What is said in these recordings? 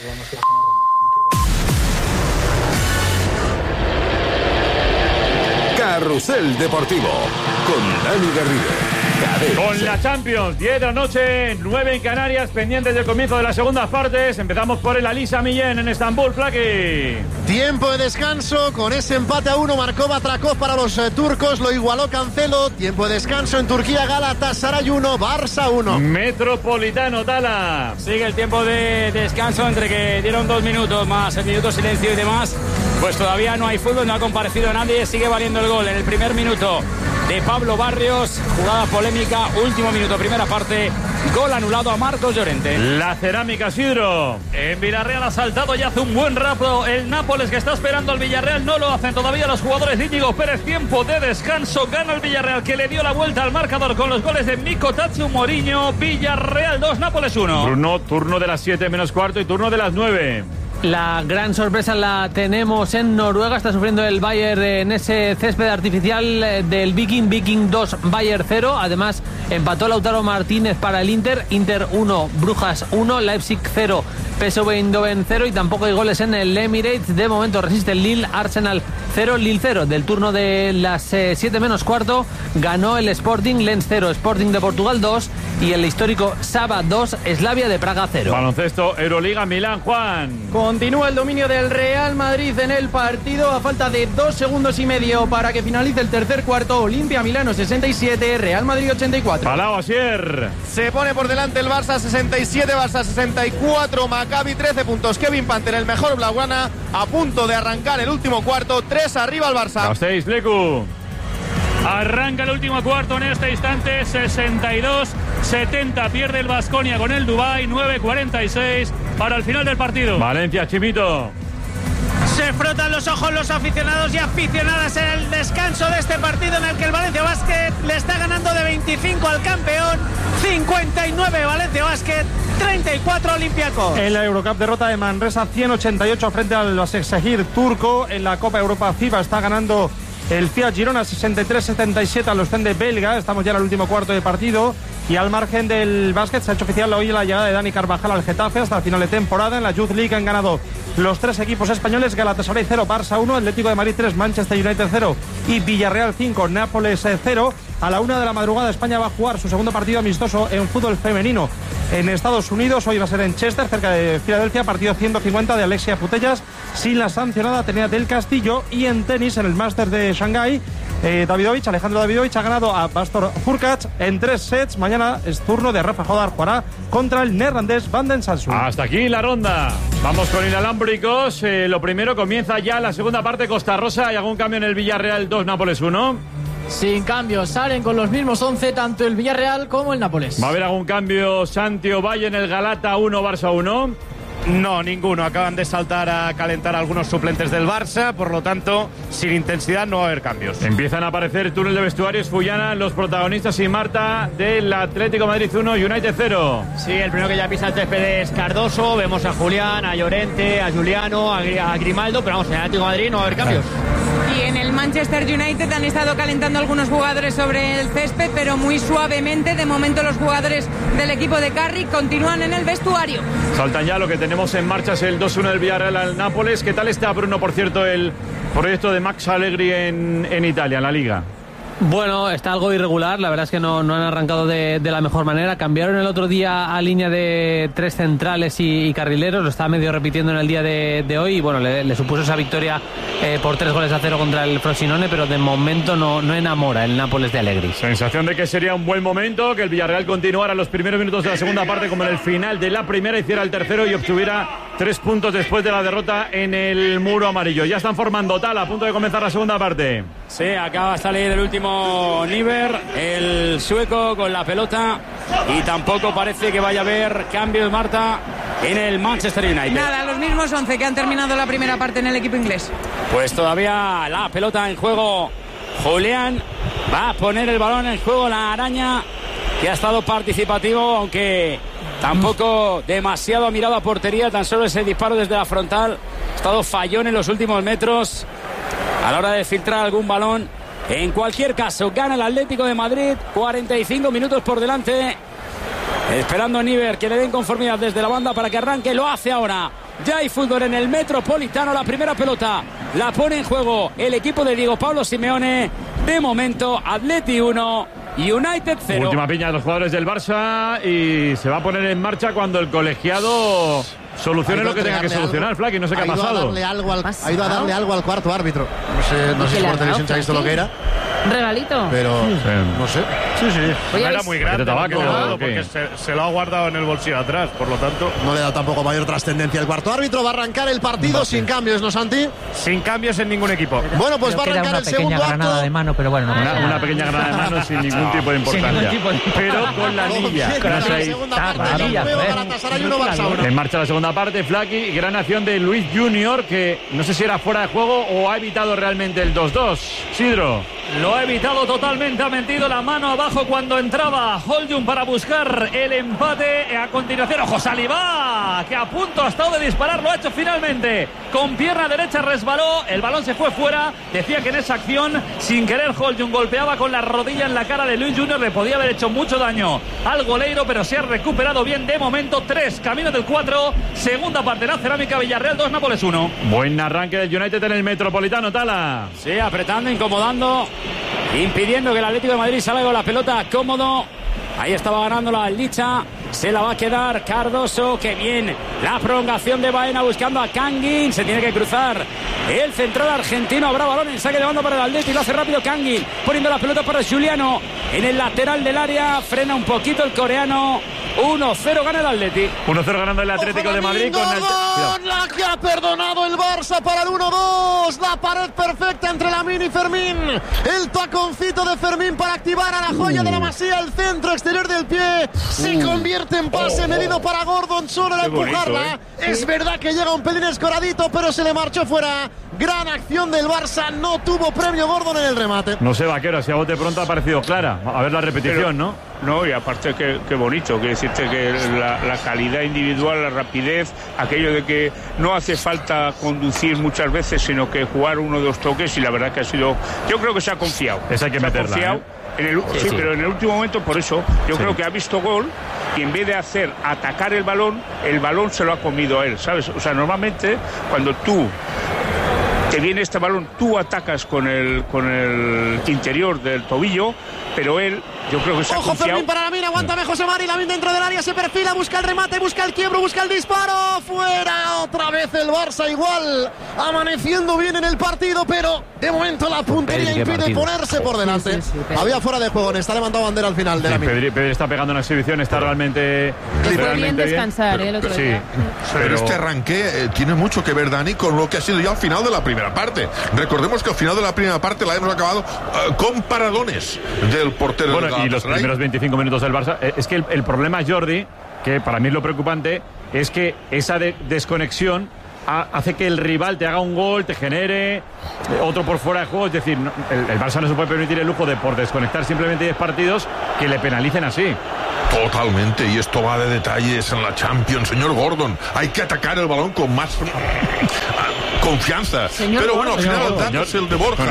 Carrusel Deportivo con Dani Garrido. Con la Champions, 10 de la noche, 9 en Canarias, pendientes del comienzo de las segundas partes. Empezamos por el Alisa Millén en Estambul, Flaki. Tiempo de descanso, con ese empate a 1 marcó Batrakov para los turcos, lo igualó Cancelo. Tiempo de descanso en Turquía, Galatasaray 1, Barça 1. Metropolitano, Tala. Sigue el tiempo de descanso entre que dieron 2 minutos más el minuto silencio y demás. Pues todavía no hay fútbol, no ha comparecido nadie, sigue valiendo el gol en el primer minuto de Pablo Barrios, jugada polémica, último minuto, primera parte, gol anulado a Marcos Llorente. La Cerámica, Sidro. En Villarreal ha saltado y hace un buen rato el Nápoles, que está esperando al Villarreal, no lo hacen todavía los jugadores de Íñigo Pérez. Tiempo de descanso, gana el Villarreal, que le dio la vuelta al marcador con los goles de Miko Tatsu Mourinho. Villarreal 2, Nápoles 1. Bruno, turno de las 7 menos cuarto y turno de las 9. La gran sorpresa la tenemos en Noruega. Está sufriendo el Bayern en ese césped artificial del Viking 2, Bayern 0. Además, empató Lautaro Martínez para el Inter 1, Brujas 1, Leipzig 0, PSV Eindhoven 0. Y tampoco hay goles en el Emirates. De momento resiste el Lille, Arsenal 0, Lille 0. Del turno de las 7 menos cuarto ganó el Sporting, Lens 0, Sporting de Portugal 2. Y el histórico Saba 2, Slavia de Praga 0. Baloncesto, Euroliga, Milán, Juan. Continúa el dominio del Real Madrid en el partido a falta de 2 segundos y medio para que finalice el tercer cuarto. Olimpia Milano 67, Real Madrid 84. Palau, Asier. Se pone por delante el Barça 67, Barça 64, Maccabi 13 puntos. Kevin Panter, el mejor blaugrana, a punto de arrancar el último cuarto, 3 arriba el Barça. Gasteiz, Leku. Arranca el último cuarto en este instante, 62-70, pierde el Baskonia con el Dubái, 9-46 para el final del partido. Valencia, Chimito. Se frotan los ojos los aficionados y aficionadas en el descanso de este partido en el que el Valencia Basket le está ganando de 25 al campeón, 59 Valencia Basket, 34 Olympiacos. En la Eurocup, derrota de Manresa 188 frente al Başakşehir turco. En la Copa Europa FIBA está ganando el Fiat Girona 63-77 a los Zende belga. Estamos ya en el último cuarto de partido. Y al margen del básquet se ha hecho oficial hoy la llegada de Dani Carvajal al Getafe hasta el final de temporada. En la Youth League han ganado los 3 equipos españoles: Galatasaray 0, Barça 1, Atlético de Madrid 3, Manchester United 0 y Villarreal 5, Nápoles 0. A la 1 de la madrugada España va a jugar su segundo partido amistoso en fútbol femenino en Estados Unidos. Hoy va a ser en Chester, cerca de Filadelfia, partido 150 de Alexia Putellas sin la sancionada Trinidad del Castillo. Y en tenis, en el Masters de Shanghái, Alejandro Davidovich ha ganado a Pastor Hurkacz en 3 sets. Mañana es turno de Rafa Jodar, jugará contra el neerlandés Van den Sansu. Hasta aquí la ronda. Vamos con inalámbricos. Lo primero, comienza ya la segunda parte. Costa Rosa, ¿hay algún cambio en el Villarreal 2, Nápoles 1? Sin cambios, salen con los mismos 11 tanto el Villarreal como el Nápoles. ¿Va a haber algún cambio, Santi Ovalle, en el Galata 1, Barça 1? No, ninguno. Acaban de saltar a calentar algunos suplentes del Barça, por lo tanto, sin intensidad no va a haber cambios. Empiezan a aparecer túnel de vestuarios, Fullana, los protagonistas y Marta del Atlético Madrid 1, United 0. Sí, el primero que ya pisa el césped es Cardoso. Vemos a Julián, a Llorente, a Juliano, a Grimaldo, pero vamos, en el Atlético de Madrid no va a haber cambios. Y en el Manchester United han estado calentando algunos jugadores sobre el césped, pero muy suavemente. De momento los jugadores del equipo de Carrick continúan en el vestuario. Saltan ya, lo que tenemos en marcha es el 2-1 del Villarreal al Nápoles. ¿Qué tal está, Bruno, por cierto, el proyecto de Max Allegri en Italia, en la Liga? Bueno, está algo irregular, la verdad es que no han arrancado de la mejor manera. Cambiaron el otro día a línea de 3 centrales y carrileros, lo estaba medio repitiendo en el día de hoy y bueno, le supuso esa victoria por 3-0 contra el Frosinone, pero de momento no enamora el Nápoles de Allegri. Sensación de que sería un buen momento que el Villarreal continuara los primeros minutos de la segunda parte como en el final de la primera, hiciera el tercero y obtuviera 3 puntos después de la derrota en el muro amarillo. Ya están formando Tala, a punto de comenzar la segunda parte. Sí, acaba de salir el último Niver, el sueco con la pelota, y tampoco parece que vaya a haber cambios, Marta, en el Manchester United. Nada, los mismos 11 que han terminado la primera parte en el equipo inglés. Pues todavía la pelota en juego. Julián va a poner el balón en juego, la araña, que ha estado participativo, aunque tampoco demasiado ha mirado a portería, tan solo ese disparo desde la frontal. Ha estado fallón en los últimos metros a la hora de filtrar algún balón. En cualquier caso, gana el Atlético de Madrid, 45 minutos por delante, esperando a Niver que le den conformidad desde la banda para que arranque. Lo hace ahora Ya hay fútbol en el Metropolitano. La primera pelota la pone en juego el equipo de Diego Pablo Simeone. De momento, Atleti 1, United 0. Última piña de los jugadores del Barça y se va a poner en marcha cuando el colegiado solucione lo que tenga que solucionar, Flaky. No sé qué ha pasado. Ha ido a darle algo al cuarto árbitro. No sé si por televisión se ha visto lo que era. ¿Un regalito? Pero no sé. Sí. No era muy grande, porque se lo ha guardado en el bolsillo atrás, por lo tanto. No le da tampoco mayor trascendencia al cuarto árbitro. Va a arrancar el partido sin cambios, ¿no, Santi? Sin cambios en ningún equipo. Bueno, pues va a arrancar el segundo acto. Una pequeña granada de mano, pero bueno. Una pequeña granada de mano sin ningún tipo de importancia. Pero con la anilla. En marcha la segunda parte, Flaky. Gran acción de Luis Junior, que no sé si era fuera de juego o ha evitado realmente el 2-2. Sidro. Lo ha evitado totalmente, ha metido la mano abajo cuando entraba Holjun para buscar el empate. A continuación, ojo, Saliba, que a punto ha estado de disparar, lo ha hecho finalmente. Con pierna derecha resbaló, el balón se fue fuera. Decía que en esa acción, sin querer, Holjun golpeaba con la rodilla en la cara de Luis Junior. Le podía haber hecho mucho daño al goleiro, pero se ha recuperado bien de momento. 3, camino del 4. Segunda parte, la Cerámica Villarreal 2, Nápoles 1. Buen arranque del United en el Metropolitano, Tala. Sí, apretando, incomodando, impidiendo que el Atlético de Madrid salga con la pelota cómodo. Ahí estaba ganando la Licha. Se la va a quedar Cardoso. Qué bien la prolongación de Baena buscando a Kangin. Se tiene que cruzar el central argentino. Habrá balón en saque de banda para el Atleti. Lo hace rápido Kangin, poniendo la pelota para Giuliano en el lateral del área. Frena un poquito el coreano. 1-0 gana el Atleti. 1-0 ganando el Atlético de Madrid con la que ha perdonado el Barça para el 1-2. La pared perfecta entre Lamine y Fermín. El taconcito de Fermín para activar a la joya de la Masía. El centro exterior del pie se convierte en pase medido para Gordon. Solo al empujarla. Es verdad que llega un pelín escoradito, pero se le marchó fuera. Gran acción del Barça. No tuvo premio Gordon en el remate. No sé, Vaquero, si a bote pronto ha parecido clara. A ver la repetición, ¿no? No, y aparte que bonito, que decirte que la calidad individual, la rapidez, aquello de que no hace falta conducir muchas veces, sino que jugar uno o dos toques, y la verdad que ha sido, yo creo que se ha confiado. Esa hay que meterla, sí, pero en el último momento, por eso, yo creo que ha visto gol y en vez de atacar el balón se lo ha comido a él, ¿sabes? O sea, normalmente cuando te viene este balón, tú atacas con el interior del tobillo, pero él, yo creo que se ha Ojo, confiado. Fermín para Lamine, aguántame José Mari, Lamine dentro del área, se perfila, busca el remate, busca el quiebro, busca el disparo, fuera, otra vez el Barça igual, amaneciendo bien en el partido, pero de momento la puntería impide ponerse por delante. Había fuera de juego, está levantado bandera al final de Lamine. Pedri está pegando una exhibición, está realmente bien descansar el otro día. Pero este arranque tiene mucho que ver, Dani, con lo que ha sido ya al final de la primera parte. Recordemos que al final de la primera parte la hemos acabado con paradones del portero. Bueno, y los primeros 25 minutos del Barça. Es que el problema, Jordi, que para mí es lo preocupante, es que esa desconexión hace que el rival te haga un gol, te genere otro por fuera de juego. Es decir, el Barça no se puede permitir el lujo de, por desconectar simplemente 10 partidos, que le penalicen así. Totalmente, y esto va de detalles en la Champions, señor Gordon. Hay que atacar el balón con más confianza. Señor pero bueno, al Gordon, final el dato es el de Borja.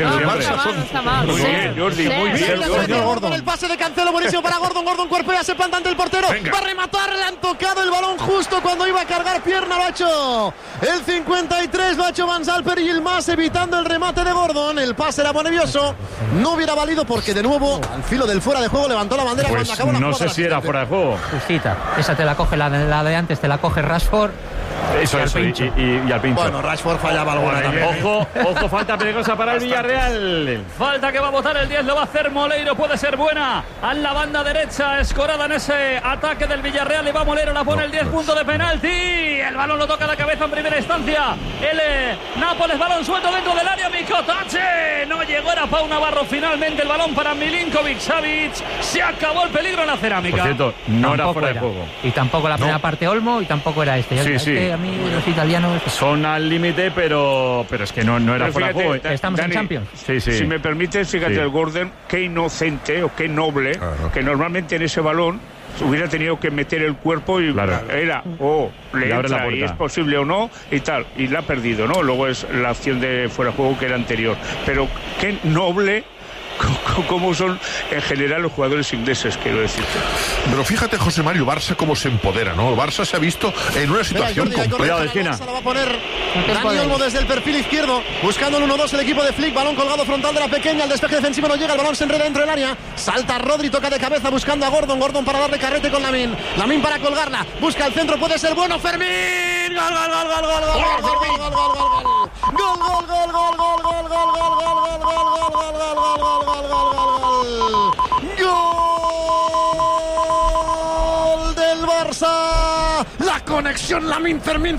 Muy bien, Jordi, muy bien. Gordon, el pase de Cancelo, buenísimo para Gordon. Gordon cuerpea, se planta ante el portero. Venga. Va a rematar, le han tocado el balón justo cuando iba a cargar pierna. Lo ha hecho el 53, lo ha hecho Van Salper y el más evitando el remate de Gordon. El pase era nervioso, no hubiera valido porque de nuevo al filo del fuera de juego levantó la bandera pues cuando acabó la no sé si era fuera de juego. Justita, esa te la coge la de antes, te la coge Rashford. Eso, y al pincho. Bueno, Rashford fallaba alguna también. Ojo, falta peligrosa para el Villarreal. Falta que va a botar el 10, lo va a hacer Moleiro, puede ser buena. A la banda derecha, escorada en ese ataque del Villarreal, y va Moleiro, la pone el 10, punto de penalti. El balón lo toca a la cabeza en primera instancia. El Nápoles, balón suelto dentro del área, Mikotache. No llegó, era Pau Navarro. Finalmente el balón para Milinkovic-Savic. Se acabó el peligro en la Cerámica. Por cierto, no era fuera de juego. Y tampoco la primera parte Olmo, y tampoco era este. Sí. A mí los italianos son al límite, pero es que no era fuera de juego. Estamos Dani, en Champions. Sí. Si me permites, fíjate, el Gordon, qué inocente o qué noble, que normalmente en ese balón hubiera tenido que meter el cuerpo y era le entra y es posible o no y tal, y la ha perdido, ¿no? Luego es la acción de fuera de juego que era anterior, pero qué noble cómo son en general los jugadores ingleses, quiero decirte. Pero fíjate, José Mario, Barça cómo se empodera, ¿no? El Barça se ha visto en una situación complicada. De esquina. La va a poner Dani Olmo desde el perfil izquierdo, buscando el 1-2 el equipo de Flick, balón colgado frontal de la pequeña, el despeje defensivo no llega, el balón se enreda dentro del área, salta Rodri, toca de cabeza buscando a Gordon para darle carrete con Lamine para colgarla, busca el centro, puede ser bueno, Fermín, gol, gol del Barça, la conexión Lamine, Fermín,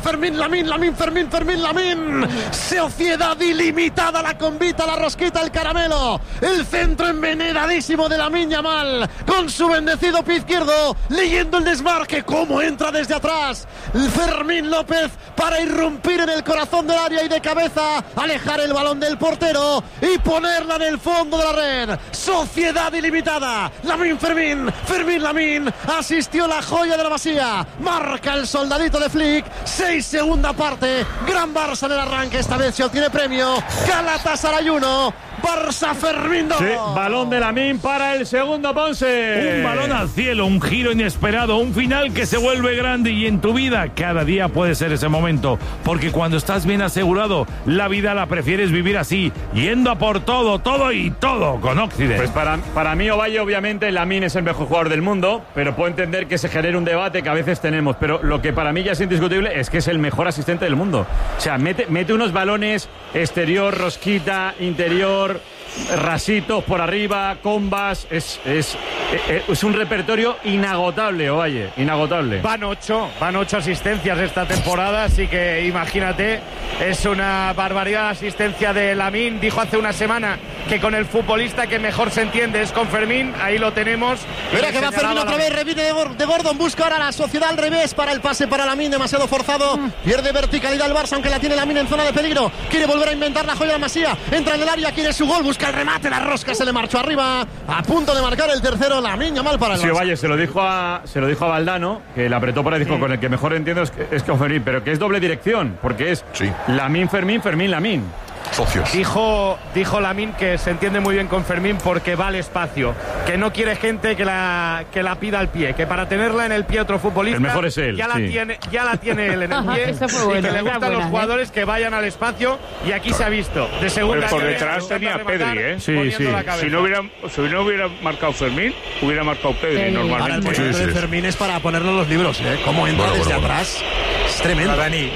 sociedad ilimitada, la convita, la rosquita, el caramelo, el centro envenenadísimo de Lamine Yamal, con su bendecido pie izquierdo, leyendo el desmarque, cómo entra desde atrás, Fermín López para irrumpir en el corazón del área y de cabeza, alejar el balón del portero y ponerla en el fondo de la red, sociedad ilimitada, Lamine Fermín Lamine, asistió la joya de la Masía, marca el soldadito de Flick, 6 segunda parte, gran Barça en el arranque, esta vez se obtiene premio, Galatasaray 1, Barça Fermín 2. Sí, balón de Lamine para el segundo, Ponce. Un balón al cielo, un giro inesperado, un final que se vuelve grande, y en tu vida cada día puede ser ese momento, porque cuando estás bien asegurado, la vida la prefieres vivir así, yendo a por todo con Occident. Pues para mí, Ovalle, obviamente Lamine es el mejor jugador del mundo, pero puedo entender que se genere un debate que a veces tenemos, pero lo que para mí ya es indiscutible es que es el mejor asistente del mundo. O sea, mete unos balones exterior, rosquita, interior, rasitos por arriba, combas, es un repertorio inagotable, Ovalle, inagotable. Van 8 asistencias esta temporada, así que imagínate, es una barbaridad la asistencia de Lamine. Dijo hace una semana que con el futbolista que mejor se entiende es con Fermín, ahí lo tenemos. Mira que va Fermín otra vez, revive de Gordon, busca ahora la sociedad al revés para el pase para Lamine, demasiado forzado, pierde verticalidad el Barça, aunque la tiene Lamine en zona de peligro, quiere volver a inventar la joya de Masía, entra en el área, quiere su gol, busca el remate, la rosca se le marchó arriba, a punto de marcar el tercero, Lamine Yamal para el Barça. Sí, Ovalle, se lo dijo a Valdano, que le apretó por ahí, dijo, con el que mejor entiendo es con Fermín, pero que es doble dirección, porque es Lamine Fermín Lamine. Socios. Dijo Lamine que se entiende muy bien con Fermín porque va al espacio, que no quiere gente que la pida al pie, que para tenerla en el pie otro futbolista, el mejor es él, ya la tiene él en el pie, y que le gustan los jugadores que vayan al espacio, y aquí se ha visto de segunda. Por detrás tenía Pedri, sí. Si no hubiera marcado Fermín, hubiera marcado Pedri normalmente. Ahora el movimiento de Fermín es para ponerlo en los libros, cómo entra desde atrás, es tremendo. Dani,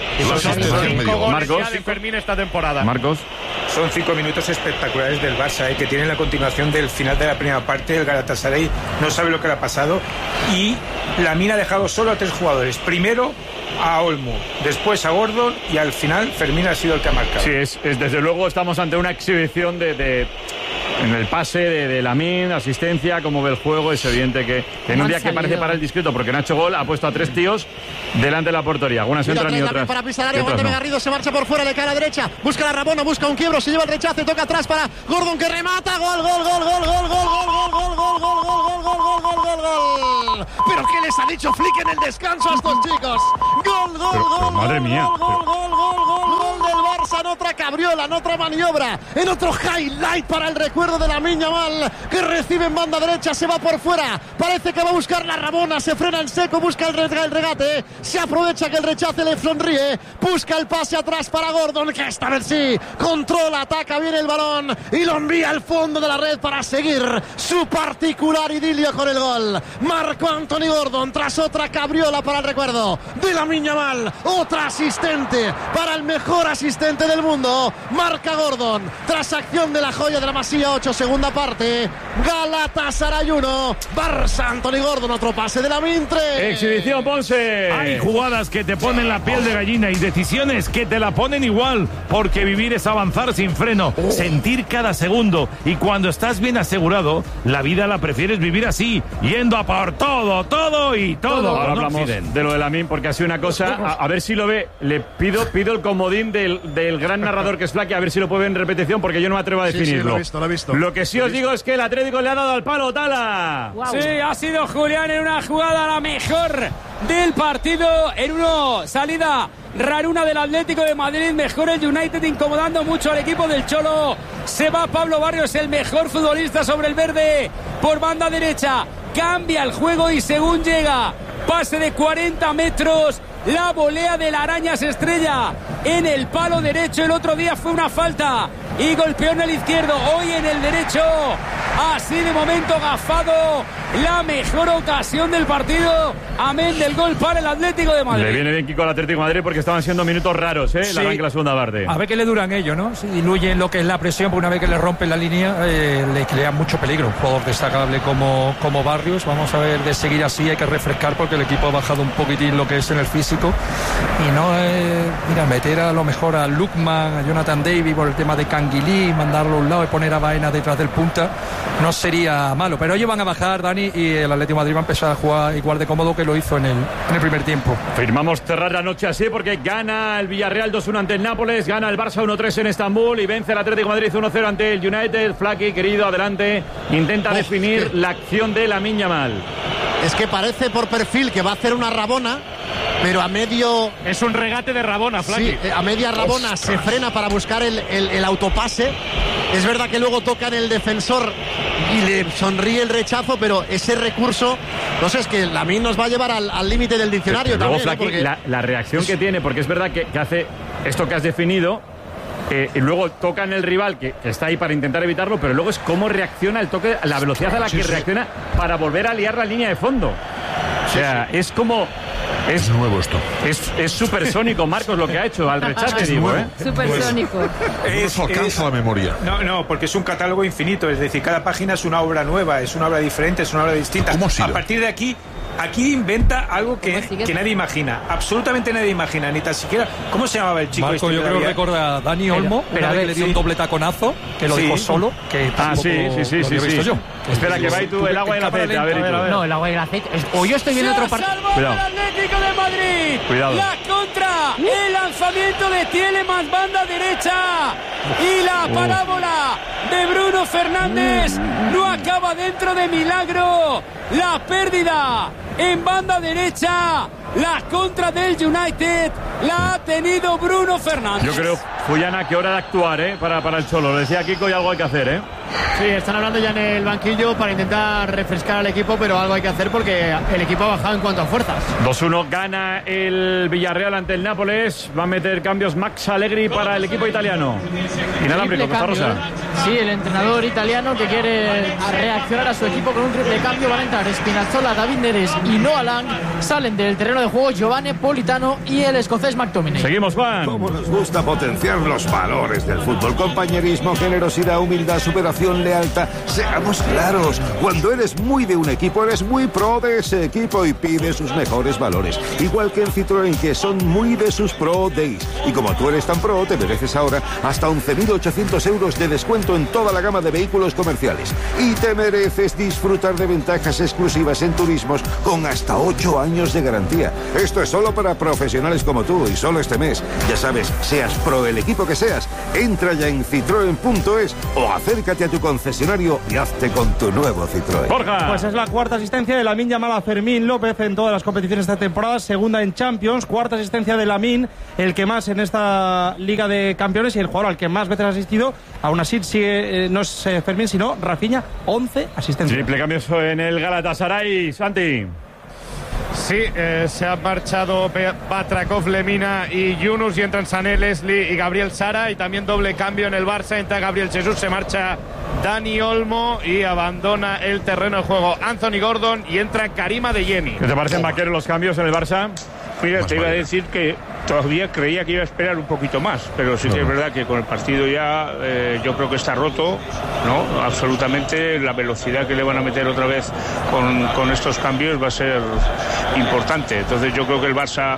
Marcos de Fermín esta temporada. Marcos. Son 5 minutos espectaculares del Barça, que tienen la continuación del final de la primera parte. El Galatasaray no sabe lo que le ha pasado, y Lamine ha dejado solo a 3 jugadores. Primero a Olmo, después a Gordon, y al final Fermín ha sido el que ha marcado. Sí, es desde luego estamos ante una exhibición en el pase de Lamine, asistencia, como ve el juego. Es evidente que en un día que parece para el discreto, porque no ha hecho gol, ha puesto a 3 tíos delante de la portería. Algunas entran y otras. Para pisar área, Guanteme Garrido se marcha por fuera, le cae a la derecha, busca la Rabona, busca un quiebro, se lleva el rechace, toca atrás para Gordon, que remata, gol. Pero ¿qué les ha dicho Flick en el descanso a estos chicos? Gol. Madre mía. Gol del Barça en otra cabriola, en otra maniobra, en otro highlight para el recuerdo de Lamine Yamal, que recibe en banda derecha, se va por fuera, parece que va a buscar la Rabona, se frena en seco, busca el regate, se aprovecha que el rechace le sonríe, busca el pase atrás para Gordon, que esta vez sí controla, ataca bien el balón y lo envía al fondo de la red para seguir su particular idilio con el gol. Marco Anthony Gordon tras otra cabriola para el recuerdo de Lamine Yamal, otra asistente para el mejor asistente del mundo. Marca Gordon tras acción de la joya de la Masía. 8 segunda parte, Galatasaray 1, Barça. Anthony Gordon, otro pase de Lamine 3. Exhibición, Ponce. Hay jugadas que te ponen la piel de gallina y decisiones que te la ponen igual, porque vivir es avanzar sin freno, sentir cada segundo, y cuando estás bien asegurado, la vida la prefieres vivir así, yendo a por todo. Ahora hablamos de lo de Lamine, porque ha sido una cosa, a ver si lo ve, le pido el comodín del el gran narrador que es Flaky, a ver si lo puede ver en repetición, porque yo no me atrevo a definirlo. Sí, lo he visto. Lo que sí os digo es que el Atlético le ha dado al palo, Tala. Wow. Sí, ha sido Julián en una jugada la mejor del partido, en una salida raruna del Atlético de Madrid. Mejor el United, incomodando mucho al equipo del Cholo. Se va Pablo Barrios, el mejor futbolista sobre el verde, por banda derecha. Cambia el juego y según llega, pase de 40 metros, la volea de la Araña se estrella en el palo derecho. El otro día fue una falta y golpeó en el izquierdo, hoy en el derecho. Así de momento gafado, la mejor ocasión del partido, amén del gol para el Atlético de Madrid. Le viene bien Kiko al Atlético de Madrid porque estaban siendo minutos raros, el arranque de la segunda parte. A ver qué le duran ellos, ¿no? Si diluyen lo que es la presión, porque una vez que le rompen la línea, le crea mucho peligro. Un jugador destacable como Barrios. Vamos a ver, de seguir así hay que refrescar porque el equipo ha bajado un poquitín lo que es en el físico. Y no, mira, meter a lo mejor a Lukman, a Jonathan Davis por el tema de Canguilí, mandarlo a un lado y poner a Baena detrás del punta, no sería malo. Pero ellos van a bajar, Dani, y el Atlético de Madrid va a empezar a jugar igual de cómodo que lo hizo en el primer tiempo. Firmamos cerrar la noche así porque gana el Villarreal 2-1 ante el Nápoles, gana el Barça 1-3 en Estambul y vence el Atlético de Madrid 1-0 ante el United. Flaky, querido, adelante, intenta definir la acción de Lamine Yamal. Es que parece por perfil que va a hacer una rabona, pero a medio... Es un regate de rabona, Flaky. Sí, a media rabona se frena para buscar el autopase. Es verdad que luego toca en el defensor y le sonríe el rechazo, pero ese recurso, no sé, es que Lamine nos va a llevar al límite del diccionario pero también. Luego, Flaky, porque... la reacción que tiene, porque es verdad que hace esto que has definido, y luego toca en el rival que está ahí para intentar evitarlo, pero luego es cómo reacciona el toque, la velocidad a la que reacciona para volver a liar la línea de fondo. O sea, es como... Es nuevo esto. Es supersónico, Marcos, lo que ha hecho al rechace, digo, ¿eh? Supersónico. Eso alcanza la memoria. No, porque es un catálogo infinito. Es decir, cada página es una obra nueva, es una obra diferente, es una obra distinta. A partir de aquí inventa algo que nadie imagina. Absolutamente nadie imagina, ni tan siquiera. ¿Cómo se llamaba el chico? Marco, yo creo que recuerda a Dani Olmo, una vez que le dio un doble taconazo, que lo dijo solo, que tampoco lo había visto yo. Espera, que va y tú el agua y el aceite. A ver. No, el agua y el aceite. O yo estoy viendo otro partido. Cuidado. El Atlético de Madrid. Cuidado. La contra. El lanzamiento de Tielemans, banda derecha. Y la parábola de Bruno Fernández no acaba dentro de milagro. La pérdida en banda derecha. La contra del United la ha tenido Bruno Fernández. Yo creo, Fuyana, que hora de actuar, para el Cholo. Lo decía Kiko y algo hay que hacer, Sí, están hablando ya en el banquillo para intentar refrescar al equipo, pero algo hay que hacer porque el equipo ha bajado en cuanto a fuerzas. 2-1 gana el Villarreal ante el Nápoles. Va a meter cambios Max Allegri para el equipo italiano. Inalámbrico, Costa Rosa. Sí, el entrenador italiano que quiere reaccionar a su equipo con un triple cambio. Van a entrar Spinazzola, David Neres y Noah Lang. Salen del terreno de juego Giovanni Politano y el escocés McTominay. Seguimos, Juan. Cómo nos gusta potenciar los valores del fútbol. Compañerismo, generosidad, humildad, superación, lealtad. Seamos claros. Cuando eres muy de un equipo, eres muy pro de ese equipo y pide sus mejores valores. Igual que en Citroën, que son muy de sus Pro Days. Y como tú eres tan pro, te mereces ahora hasta 11.800 euros de descuento en toda la gama de vehículos comerciales. Y te mereces disfrutar de ventajas exclusivas en turismos con hasta 8 años de garantía. Esto es solo para profesionales como tú y solo este mes. Ya sabes, seas pro del equipo que seas, entra ya en citroen.es o acércate a tu concesionario y hazte con tu nuevo Citroën. Borja. Pues es la cuarta asistencia de Lamine Yamal a Fermín López en todas las competiciones de esta temporada, segunda en Champions, cuarta asistencia de Lamine, el que más en esta Liga de Campeones y el jugador al que más veces ha asistido. Aún así sigue, no es Fermín, sino Rafinha, 11 asistencias. Triple cambio en el Galatasaray, Santi. Sí, se han marchado Batrakov, Lemina y Yunus y entran Sané, Leslie y Gabriel Sara, y también doble cambio en el Barça, entra Gabriel Jesús, se marcha Dani Olmo y abandona el terreno de juego Anthony Gordon y entra Karim Adeyemi. ¿Qué te parecen, Vaquero, los cambios en el Barça? Mira, te iba a decir que todavía creía que iba a esperar un poquito más, pero sí que es verdad que con el partido ya yo creo que está roto, ¿no? Absolutamente. La velocidad que le van a meter otra vez con estos cambios va a ser importante. Entonces yo creo que el Barça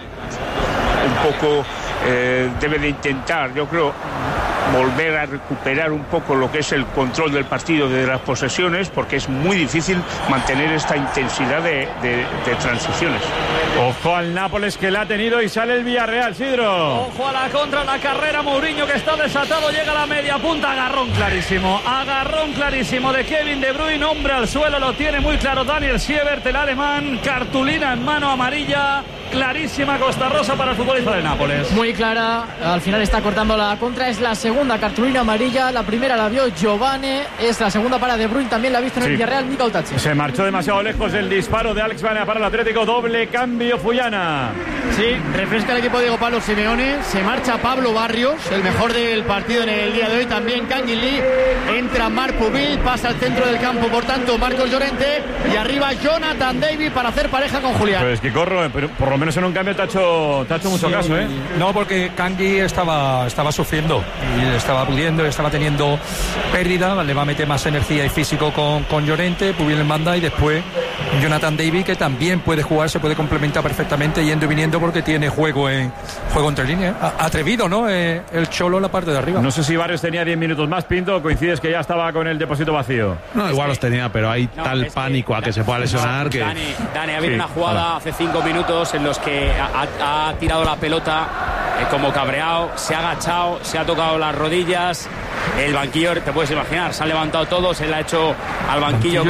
un poco debe de intentar, yo creo, volver a recuperar un poco lo que es el control del partido de las posesiones, porque es muy difícil mantener esta intensidad de transiciones. Ojo al Nápoles que la ha tenido y sale el Villarreal, Sidro. Ojo a la contra, la carrera, Mourinho que está desatado, llega a la media punta, agarrón clarísimo de Kevin De Bruyne, hombre al suelo, lo tiene muy claro Daniel Siebert, el alemán, cartulina en mano amarilla, clarísima Costa Rosa para el futbolista del Nápoles. Muy clara, al final está cortando la contra, es la segunda cartulina amarilla, la primera la vio Giovane, es la segunda para De Bruyne, también la ha visto en el Villarreal Mikel Otachi. Se marchó demasiado lejos el disparo de Alex Baena para el Atlético, doble cambio Fullana. Sí, refresca el equipo de Diego Pablo Simeone, se marcha Pablo Barrios, el mejor del partido en el día de hoy, también Kangin Lee, entra Marc Pubil, pasa al centro del campo, por tanto Marcos Llorente, y arriba Jonathan David para hacer pareja con Julián. Pues que corro, pero por lo menos en un cambio te ha hecho mucho caso, ¿eh? No, porque Kangui estaba sufriendo y estaba pudiendo, estaba teniendo pérdida, le va a meter más energía y físico con Llorente, Pubil en banda, y después Jonathan David, que también puede jugar, se puede complementar perfectamente yendo y viniendo porque tiene juego entre líneas. Atrevido, ¿no? El Cholo en la parte de arriba. No sé si Barrios tenía 10 minutos más, Pinto, coincides que ya estaba con el depósito vacío. No, igual los tenía, pero hay tal pánico a que se pueda lesionar que... Dani, ha habido una jugada hace 5 minutos en los que ha tirado la pelota como cabreado, se ha agachado, se ha tocado las rodillas, el banquillo, te puedes imaginar, se han levantado todos, él ha hecho al banquillo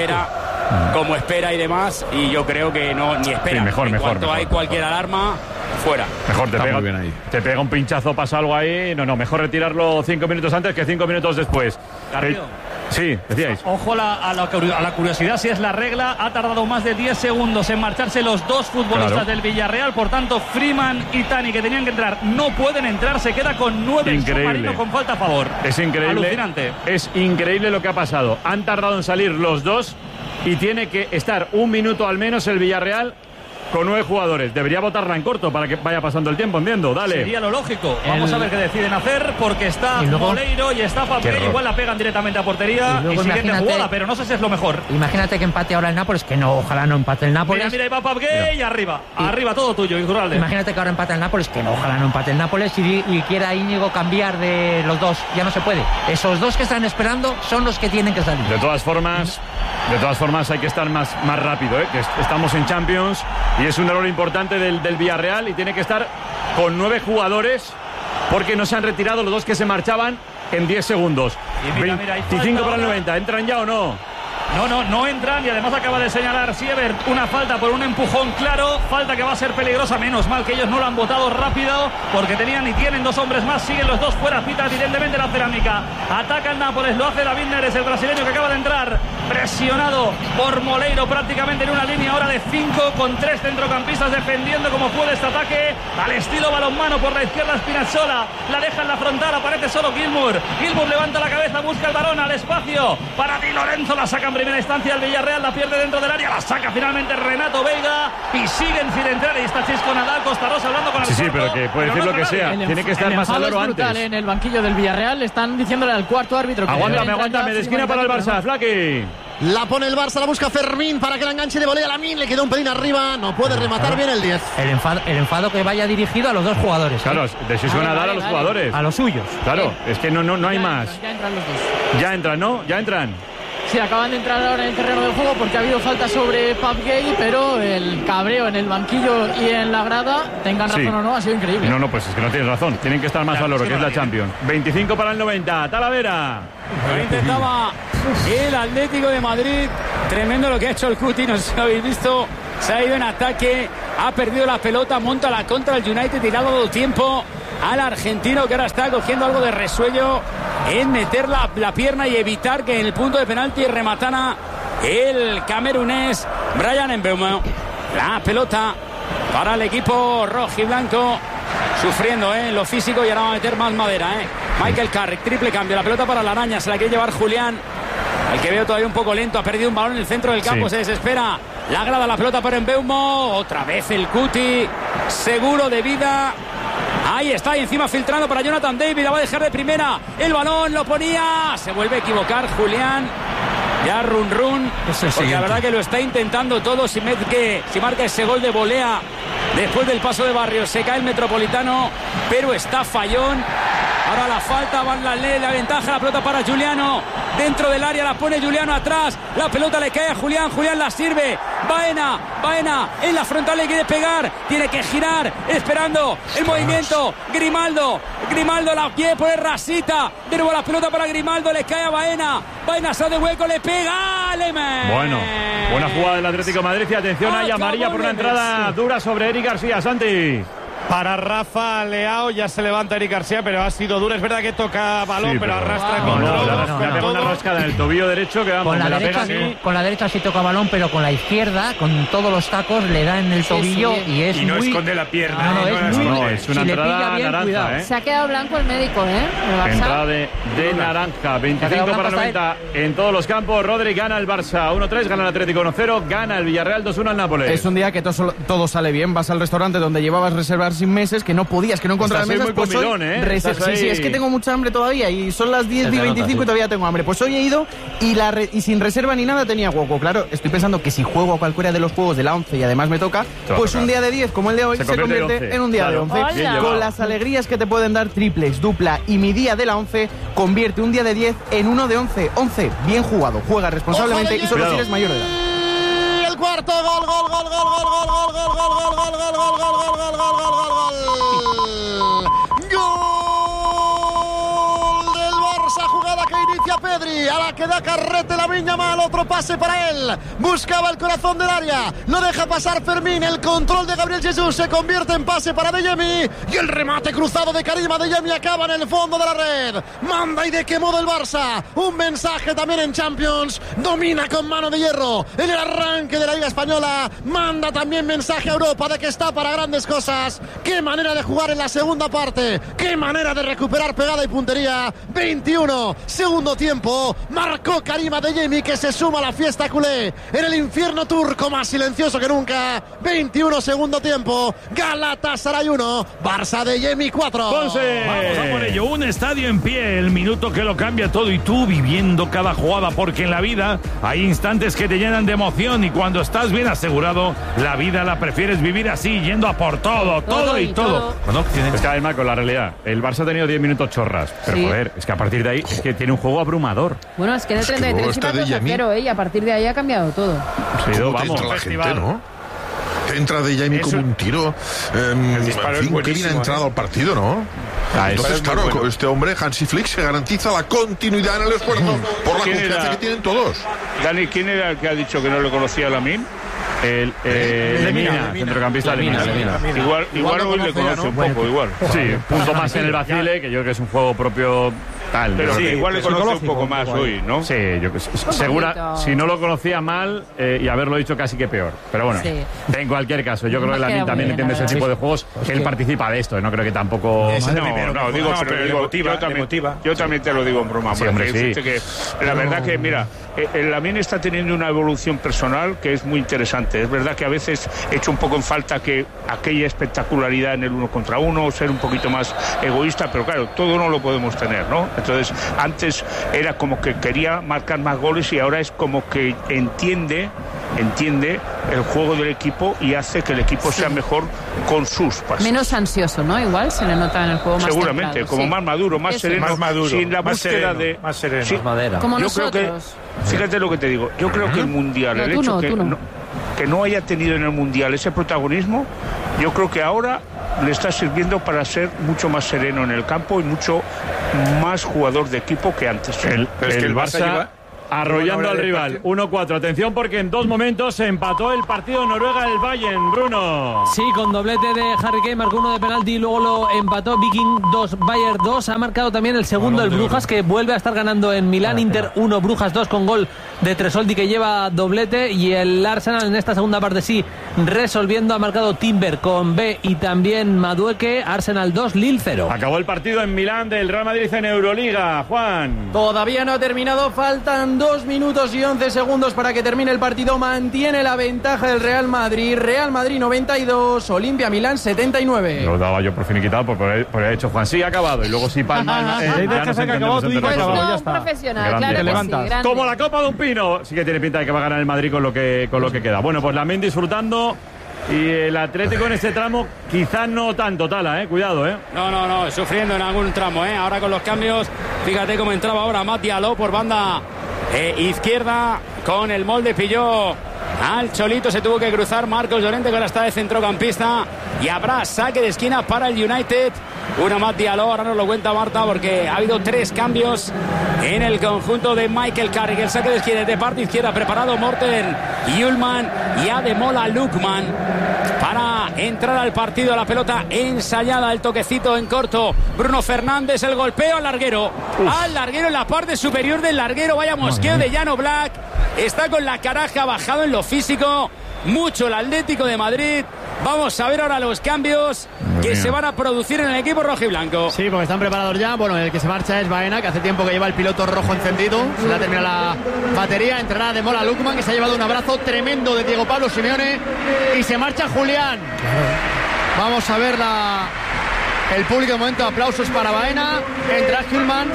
como espera y demás, y yo creo que no, ni espera. Sí, mejor. Hay cualquier alarma, fuera. Mejor te pega un pinchazo, pasa algo ahí. No, mejor retirarlo 5 minutos antes que 5 minutos después. Sí, decíais. Ojo a la curiosidad, si es la regla, ha tardado más de 10 segundos en marcharse los dos futbolistas del Villarreal, por tanto Freeman y Tani, que tenían que entrar, no pueden entrar, se queda con 9 el submarino con falta a favor. Es increíble. Alucinante. Es increíble lo que ha pasado. Han tardado en salir los dos y tiene que estar un minuto al menos el Villarreal con 9 jugadores. Debería votarla en corto para que vaya pasando el tiempo, entiendo. Dale. Sería lo lógico. Vamos a ver qué deciden hacer, porque está Moleiro y está Fabio. Igual la pegan directamente a portería y siguiente jugada, pero no sé si es lo mejor. Imagínate que empate ahora el Nápoles, que no, ojalá no empate el Nápoles. Mira, ahí va Fabio y arriba todo tuyo, Iturralde. Imagínate que ahora empate el Nápoles, que no, ojalá no empate el Nápoles y quiera Íñigo cambiar de los dos. Ya no se puede. Esos dos que están esperando son los que tienen que salir. De todas formas hay que estar más rápido, que estamos en Champions y es un error importante del Villarreal y tiene que estar con 9 jugadores porque no se han retirado los dos que se marchaban en 10 segundos. Y mira, 25 para el 90, ¿entran ya o no? No entran, y además acaba de señalar Siebert una falta por un empujón claro, falta que va a ser peligrosa, menos mal que ellos no lo han votado rápido porque tenían y tienen 2 hombres más, siguen los dos fuera, pita evidentemente la cerámica, ataca el Nápoles, lo hace David Neres, el brasileño que acaba de entrar, presionado por Moleiro prácticamente en una línea ahora de 5 con 3 centrocampistas defendiendo como puede este ataque, al estilo balonmano por la izquierda Spinazzola, la deja en la frontal, aparece solo Gilmour levanta la cabeza, busca el balón al espacio para Di Lorenzo, la saca en primera instancia el Villarreal, la pierde dentro del área, la saca finalmente Renato Veiga y siguen sin entrar. Y está Chisco Nadal, Costa Rosa hablando con el Sí, pero que puede decir lo que sea. Tiene que estar más al oro antes. En el banquillo del Villarreal están diciéndole al cuarto árbitro que aguántame, de esquina para el Barça, Flaky. La pone el Barça, la busca Fermín para que la enganche de volea. Lamine le quedó un pelín arriba, no puede rematar bien el 10. El enfado que vaya dirigido a los dos jugadores. Claro, de Chisco Nadal a los jugadores. A los suyos. Claro, es que no hay más. Ya entran los dos. Ya entran, ¿no? Ya entran. Sí, acaban de entrar ahora en el terreno de juego porque ha habido falta sobre Pap Gay, pero el cabreo en el banquillo y en la grada, tengan razón o no, ha sido increíble. No, pues es que no tienes razón. Tienen que estar más al oro, que es la Champions. 25 para el 90. Talavera. Lo intentaba el Atlético de Madrid. Tremendo lo que ha hecho el Cuti, no sé si lo habéis visto. Se ha ido en ataque, ha perdido la pelota, monta la contra el United y le ha dado tiempo al argentino, que ahora está cogiendo algo de resuello en meter la pierna y evitar que en el punto de penalti rematara el camerunés Bryan Mbeumo. La pelota para el equipo rojiblanco, sufriendo en lo físico, y ahora va a meter más madera. Michael Carrick, triple cambio, la pelota para la araña, se la quiere llevar Julián, al que veo todavía un poco lento, ha perdido un balón en el centro del campo, se desespera, la grada, la pelota para Mbeumo, otra vez el Cuti, seguro de vida. Ahí está, y encima filtrando para Jonathan David, la va a dejar de primera, el balón lo ponía, se vuelve a equivocar Julián, ya run, porque la verdad que lo está intentando todo. Si marca ese gol de volea después del paso de Barrios, se cae el Metropolitano, pero está fallón. Ahora la falta, Van la ventaja, la pelota para Giuliano, dentro del área, la pone Juliano atrás, la pelota le cae a Julián, Julián la sirve, Baena en la frontal, le quiere pegar, tiene que girar, esperando el movimiento, Grimaldo la quiere poner rasita, de nuevo la pelota para Grimaldo, le cae a Baena sale de hueco, le pega a Leme. Bueno, buena jugada del Atlético de Madrid, y atención, hay amarilla por una entrada dura sobre Eric García. Santi. Para Rafa Leao, ya se levanta Eric García, pero ha sido dura. Es verdad que toca balón, sí, pero arrastra con todo. Le pega una rascada en el tobillo derecho que vamos, con la derecha sí toca balón, pero con la izquierda, con todos los tacos, le da en el tobillo y es y no muy... esconde la pierna. No, es una si entrada bien, naranja. Se ha quedado blanco el médico, Entrada de naranja, 25 para 90 en todos los campos. Rodri gana el Barça 1-3, gana el Atlético 1-0, gana el Villarreal 2-1 al Nápoles. Es un día que todo sale bien. Vas al restaurante donde llevabas reservar sin meses, que no podías, que no encontrabas mesas, pues comilón, hoy sí, es que tengo mucha hambre todavía y son las 10:25 y todavía tengo hambre. Pues hoy he ido y sin reserva ni nada tenía hueco. Claro, estoy pensando que si juego a cualquiera de los juegos de la 11 y además me toca, pues un día de 10 como el de hoy se convierte en un día de 11. Con las alegrías que te pueden dar triples, dupla y mi día de la 11 convierte un día de 10 en uno de 11. 11, bien jugado, juega responsablemente y solo si eres mayor de edad. El cuarto gol. Gol del Barça, jugada que inicia Pedri, a la que da carrete la Viña Mal, otro pase para él, buscaba el corazón del área, no deja pasar Fermín, el control de Gabriel Jesús se convierte en pase para Adeyemi y el remate cruzado de Karim Adeyemi acaba en el fondo de la red. Manda y de qué modo el Barça, un mensaje también en Champions, domina con mano de hierro en el arranque de la Liga Española, manda también mensaje a Europa de que está para grandes cosas. Qué manera de jugar en la segunda parte, qué manera de recuperar pegada y puntería. 21, segundo tiempo, marcó Karim Adeyemi, que se suma a la fiesta culé en el infierno turco más silencioso que nunca. 21, segundo tiempo, Galatasaray 1, Barça Adeyemi 4. Vamos a por ello, un estadio en pie, el minuto que lo cambia todo y tú viviendo cada jugada, porque en la vida hay instantes que te llenan de emoción y cuando estás bien asegurado, la vida la prefieres vivir así, yendo a por todo y todo. Es que además con la realidad, el Barça ha tenido 10 minutos chorras, pero joder, es que a partir de ahí es que tiene un juego abrumador. Bueno, es que en el 33 iba 2-0, y a partir de ahí ha cambiado todo. Sí, vamos, la gente, ¿no? Entra Adeyemi como un tiro. Que bien ha entrado al partido, ¿no? Entonces, claro, con este hombre, Hansi Flick, se garantiza la continuidad en el esfuerzo por la confianza que tienen todos. Dani, ¿quién era el que ha dicho que no le conocía a Lamine? Lemina, centrocampista Lemina. Igual hoy le conoce un poco, igual. Sí, punto más en el Basile, que yo creo que es un juego propio tal. Pero sí, igual le conoce un poco más hoy, ¿no? Sí, yo segura, si no lo conocía mal y haberlo dicho casi que peor. Pero bueno, en cualquier caso, yo creo que Lamine también entiende ese tipo de juegos, que él participa de esto, no creo que tampoco... No, digo, pero yo también te lo digo en broma. Sí, hombre, sí. Que la verdad que, mira, el Lamine está teniendo una evolución personal que es muy interesante. Es verdad que a veces he hecho un poco en falta que aquella espectacularidad en el 1 contra 1, ser un poquito más egoísta, pero claro, todo no lo podemos tener, ¿no? Entonces, antes era como que quería marcar más goles y ahora es como que entiende el juego del equipo y hace que el equipo sea mejor con sus pases. Menos ansioso, ¿no? Igual se le nota en el juego más seguramente, templado, como más maduro, más sereno, sin la búsqueda más sereno, sí, más madera. Como yo nosotros. creo que, fíjate lo que te digo, yo creo que el Mundial, el hecho que no haya tenido en el Mundial ese protagonismo, yo creo que ahora le está sirviendo para ser mucho más sereno en el campo y mucho más jugador de equipo que antes. El Barça arrollando al rival, 1-4. Atención porque en 2 momentos se empató el partido en Noruega el Bayern, Bruno. Sí, con doblete de Harry Kane, marcó uno de penalti y luego lo empató. Viking 2, Bayern 2. Ha marcado también el segundo el Brujas, que vuelve a estar ganando en Milán. Inter 1, Brujas 2 con gol de Tresoldi, que lleva doblete. Y el Arsenal en esta segunda parte sí, resolviendo. Ha marcado Timber con B y también Madueke. Arsenal 2, Lille 0. Acabó el partido en Milán del Real Madrid en Euroliga, Juan. Todavía no ha terminado, faltan 2 minutos y 11 segundos para que termine el partido. Mantiene la ventaja del Real Madrid. Real Madrid 92, Olimpia Milán 79. Lo daba yo por finiquitado por haber hecho Juan. Sí, ha acabado. Y luego si palma. Ya se acabó, tú dices acabado, ya está. Profesional, claro que sí, grande. Como la Copa de un Pino. Sí que tiene pinta de que va a ganar el Madrid con lo que queda. Bueno, pues Lamine disfrutando. Y el Atlético en este tramo quizás no tanto, Tala, cuidado, No, sufriendo en algún tramo, ahora con los cambios Fíjate cómo entraba ahora Matt Diallo por banda izquierda con el molde, pilló al Cholito, se tuvo que cruzar Marcos Llorente, que ahora está de centrocampista, y habrá saque de esquina para el United. Una Matt Diallo, ahora nos lo cuenta Marta, porque ha habido 3 cambios en el conjunto de Michael Carrick. El saque de esquina de parte izquierda preparado Morten Hjulmand y Ademola Lookman para entrar al partido. La pelota ensayada, el toquecito en corto. Bruno Fernández, el golpeo al larguero. Al larguero en la parte superior del larguero. Vaya mosqueo de Jan Oblak. Está con la caraja bajado en lo físico. Mucho el Atlético de Madrid. Vamos a ver ahora los cambios que se van a producir en el equipo rojiblanco. Sí, porque están preparados ya. Bueno, el que se marcha es Baena, que hace tiempo que lleva el piloto rojo encendido. Se le ha terminado la batería. Entrará Ademola Lookman, que se ha llevado un abrazo tremendo de Diego Pablo Simeone. Y se marcha Julián. Vamos a ver el público de momento. Aplausos para Baena. Entra Hjulmand.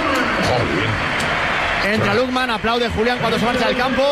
Entra Lookman. Aplaude Julián cuando se marcha del campo.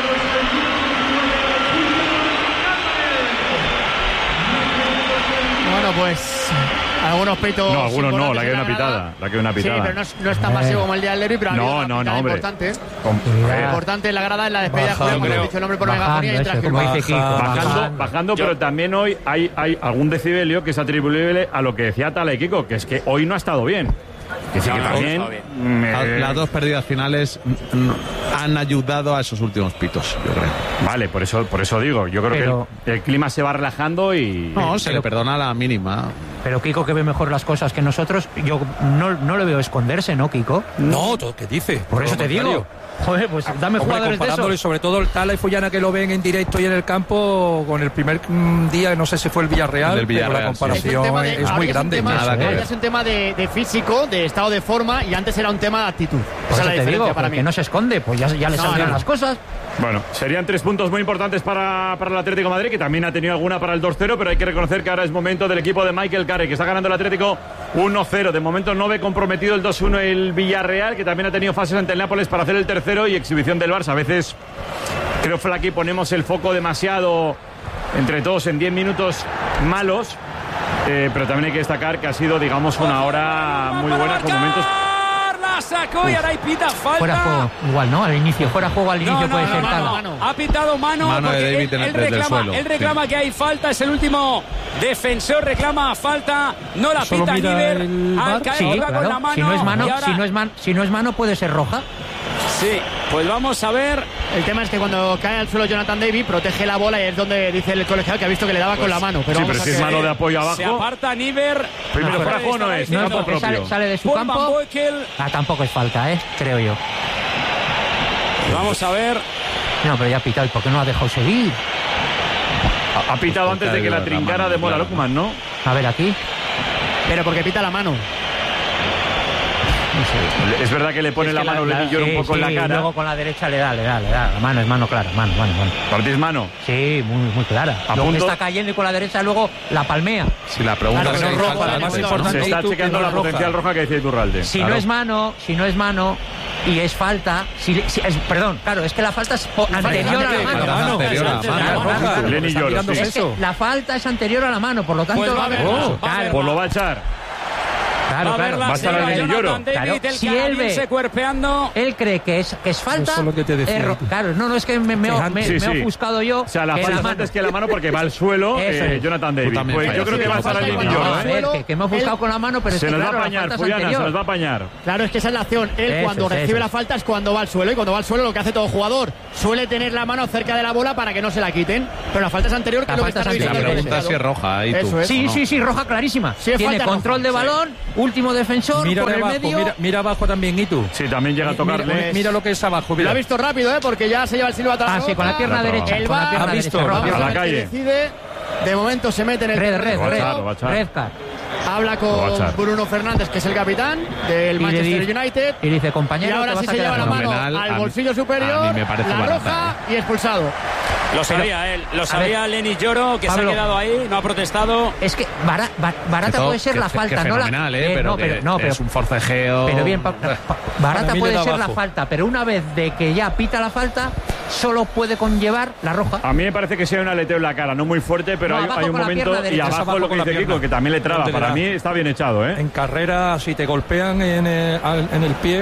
Bueno, pues algunos peitos. No, algunos no, la que hay una pitada. Sí, pero no es tan masivo como el día del derbi, pero no, hombre. Importante. Importante en la grada, en la despedida. Julián, cuando he dicho el nombre por megafonía y entra bajando, pero también hoy hay algún decibelio que es atribuible a lo que decía Tala y Kiko, que es que hoy no ha estado bien. Que sí, que también las 2 pérdidas finales han ayudado a esos últimos pitos, yo creo. Vale, por eso digo, yo creo que el clima se va relajando y... No, se le perdona a la mínima. Pero Kiko, que ve mejor las cosas que nosotros, yo no le veo esconderse, ¿no, Kiko? No, ¿qué dice? Por eso te digo. Joder, pues dame jugadores de eso. Y sobre todo el Tala y Follana, que lo ven en directo y en el campo, con el primer día, no sé si fue el Villarreal, pero la comparación es muy grande. Es un tema de físico, de estado de forma, y antes era un tema de actitud. Esa es la diferencia para mí. Que no se esconde, pues ya le saldrán las cosas. Bueno, serían 3 puntos muy importantes para el Atlético de Madrid, que también ha tenido alguna para el 2-0, pero hay que reconocer que ahora es momento del equipo de Michael Carrick, que está ganando el Atlético 1-0. De momento no ve comprometido el 2-1 el Villarreal, que también ha tenido fases ante el Nápoles para hacer el tercero, y exhibición del Barça. A veces creo que aquí ponemos el foco demasiado entre todos en 10 minutos malos, pero también hay que destacar que ha sido, digamos, una hora muy buena con momentos... Sacó y ahora hay pita falta. Fuera juego, igual, ¿no? Al inicio, fuera juego al inicio puede ser Tala. Ha pitado mano de David él reclama que hay falta, es el último defensor, reclama falta, no la pita Niver, al caer iba con la mano. Si no es mano puede ser roja. Sí, pues vamos a ver. El tema es que cuando cae al suelo Jonathan David protege la bola y es donde dice el colegiado que ha visto que le daba con la mano. Pero si es mano de apoyo abajo. Se aparta Niver. Primero fuera juego no es. No, porque sale de su campo. Tampoco es falta, creo yo. Vamos a ver. No, pero ya ha pitado. ¿Y por qué no lo ha dejado seguir? Ha pitado antes de que la trincara de Mola Lookman, ¿no? A ver, aquí. Pero porque pita la mano. Es verdad que le pone la mano Lenny Llora un poco en la cara. Y luego con la derecha le da. La mano es mano clara, mano. ¿Partís mano? Sí, muy clara. Luego está cayendo y con la derecha luego la palmea. Si la pregunta es se está chequeando la potencial roja que decía Iturralde. Si no es mano y es falta, perdón, claro, es que la falta es anterior a la mano. Lenny Llora, la falta es anterior a la mano, por lo tanto pues lo va a echar. Claro. Va a estar el Lenny Lloro. Si él ve, él cree que es falta. Eso es lo que te decía. Claro, no, es que me he ofuscado yo. O sea, la falta antes que la mano porque va al suelo Jonathan David. Pues yo creo que va a estar el Lenny Lloro. Que me he ofuscado con la mano, pero se nos va a apañar, Juliana, se nos va a apañar. Claro, es que esa es la acción. Él cuando recibe la falta es cuando va al suelo, y cuando va al suelo lo que hace todo jugador suele tener la mano cerca de la bola para que no se la quiten. Pero la falta es anterior, que lo que está revisando. La pregunta es si es roja. Sí, roja clarísima. Tiene control de balón. Último defensor, mira por el abajo, medio. Mira abajo también, Itu. Sí, también llega a tocarle. Mira lo que es abajo. Lo ha visto rápido, porque ya se lleva el silbato. Sí, con la pierna derecha. El VAR ha visto a la calle. De momento se mete en el red card. Habla con Bruno Fernández, que es el capitán del Manchester United. Y dice, compañero, y ahora sí se lleva la mano al bolsillo superior, la roja y expulsado. Lo sabía él, lo sabía Lenny Lloro, que Pablo, se ha quedado ahí, no ha protestado. Es que barata puede ser la falta, no la... pero es un forcejeo. Pero bien, barata puede ser la falta, pero una vez de que ya pita la falta, solo puede conllevar la roja. A mí me parece que sea un aleteo en la cara, no muy fuerte, pero hay un momento y abajo lo que dice Kiko, que también le traba. Para mí está bien echado, ¿eh? En carrera, si te golpean en el pie,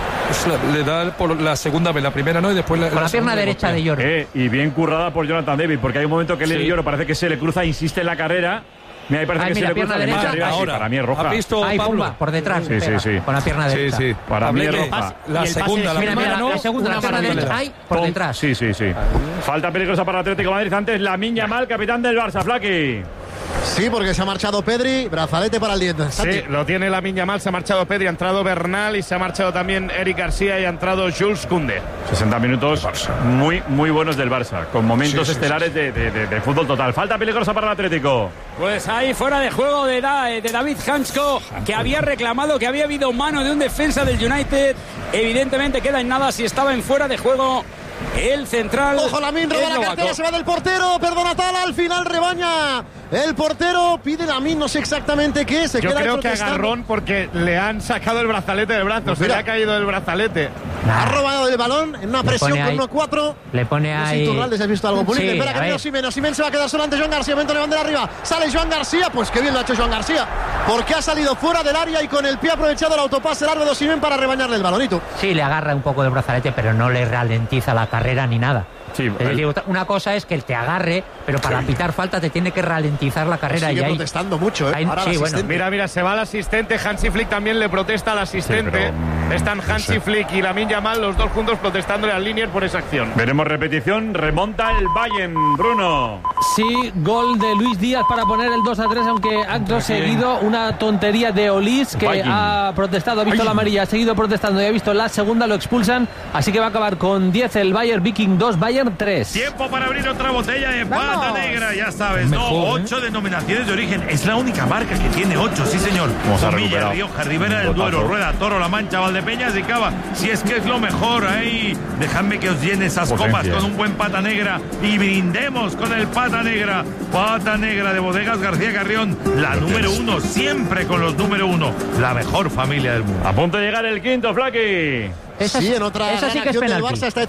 le da por la segunda vez, la primera no, y después con la pierna derecha de Lloro. Y bien currada por Jonathan David, porque hay un momento que Lenny Lloro parece que se le cruza, insiste en la carrera. Mira, ahí parece que se le cruza derecha. Arriba, ahora, para mí es roja. ¿Ha visto Pablo? Por detrás. Sí. Con la pierna derecha. Sí. Para mí es roja. La segunda, la primera no. La segunda, la pierna derecha hay por detrás. Sí. Falta peligrosa para el Atlético de Madrid. Antes Lamine Yamal, capitán del Barça, Flaki. Sí, porque se ha marchado Pedri, brazalete para el 10. Sí, lo tiene Lamine Yamal, se ha marchado Pedri, ha entrado Bernal y se ha marchado también Eric García y ha entrado Jules Koundé. 60 minutos muy buenos del Barça, con momentos estelares de fútbol total. Falta peligrosa para el Atlético. Pues ahí fuera de juego de David Hansko, que había reclamado que había habido mano de un defensa del United. Evidentemente queda en nada si estaba en fuera de juego. El central. Ojo, Lamine roba la cartera, se va del portero. Perdona, Tala, al final rebaña. El portero pide Lamine, no sé exactamente qué. Yo creo que agarrón porque le han sacado el brazalete del brazo. Pues se le ha caído el brazalete. Ha robado el balón en una presión con 1-4. Le pone ahí. Turraldes, ¿has visto algo? Sí, espera que viene Osimhen se va a quedar solo ante Joan García. Momento de bandera arriba. Sale Joan García. Pues qué bien lo ha hecho Joan García. Porque ha salido fuera del área y con el pie aprovechado el autopase largo de Osimhen para rebañarle el balonito. Sí, le agarra un poco del brazalete, pero no le ralentiza la carrera ni nada. Sí, es decir, una cosa es que te agarre, pero para pitar falta te tiene que ralentizar la carrera. Sigue y protestando mucho, ¿eh? Mira, se va el asistente. Hansi Flick también le protesta al asistente. Están Hansi Flick y Lamine Yamal, los dos juntos protestándole al Linier por esa acción. Veremos repetición. Remonta el Bayern, Bruno. Sí, gol de Luis Díaz para poner el 2-3, aunque acto seguido una tontería de Olís, que ha protestado, ha visto la amarilla, ha seguido protestando y ha visto la segunda, lo expulsan, así que va a acabar con 10 el Bayern, Viking 2, Bayern 3. Tiempo para abrir otra botella de pata negra, ya sabes, mejor, 8 denominaciones de origen, es la única marca que tiene 8, sí señor. Comilla, Rioja, Ribera del Duero, Rueda, Toro, La Mancha, Valdepeñas y Cava. Si es que es lo mejor, ahí dejadme que os llene esas copas con un buen pata negra y brindemos con el pata negra. Pata negra de Bodegas García Carrión, la número 1, siempre con los número 1, la mejor familia del mundo. A punto de llegar el quinto, Flaki. En otra esa sí que es penalti. Barça está